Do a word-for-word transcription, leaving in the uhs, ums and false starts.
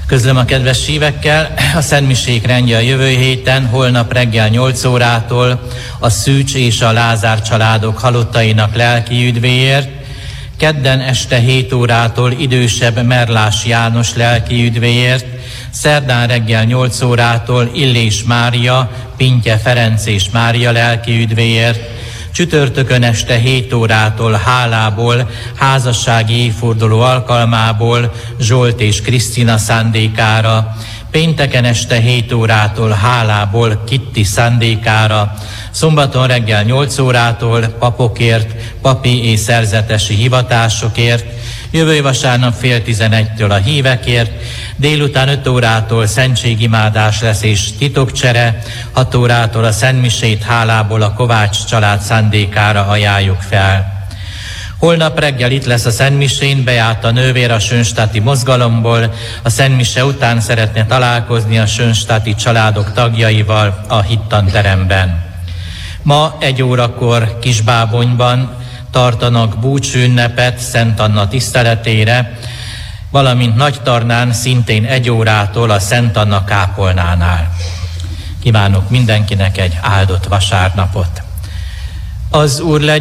Közlöm a kedves hívekkel, a szentmisék rendje a jövő héten, holnap reggel nyolc órától a Szűcs és a Lázár családok halottainak lelki üdvéért, kedden este hét órától idősebb Merlás János lelki üdvéért, szerdán reggel nyolc órától Illés Mária, Pintye Ferenc és Mária lelki üdvéért, csütörtökön este hét órától hálából, házassági évforduló alkalmából Zsolt és Krisztina szándékára, pénteken este hét órától hálából Kitti szándékára, szombaton reggel nyolc órától papokért, papi és szerzetesi hivatásokért, jövő vasárnap fél tizenegytől a hívekért, délután öt órától szentségimádás lesz és titokcsere, hat órától a szentmisét hálából a Kovács család szándékára ajánljuk fel. Holnap reggel itt lesz a szentmisén Beáta nővér a Sönstati mozgalomból, a szentmise után szeretne találkozni a sönstati családok tagjaival a hittanteremben. Ma egy órakor Kisbábonyban tartanak búcsúünnepet Szent Anna tiszteletére, valamint Nagytarnán szintén egy órától a Szent Anna kápolnánál. Kívánok mindenkinek egy áldott vasárnapot. Az Úr legyen